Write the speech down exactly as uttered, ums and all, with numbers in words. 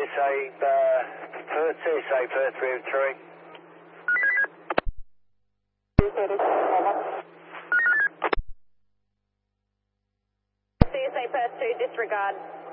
S A, uh, Perth, C S A, Perth, three oh three. C S A Perth two, disregard.